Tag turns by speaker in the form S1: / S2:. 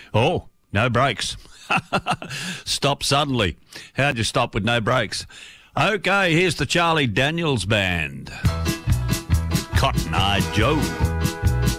S1: Oh, no brakes. Stop suddenly. How'd you stop with no brakes? Okay, here's the Charlie Daniels Band. Cotton Eye Joe.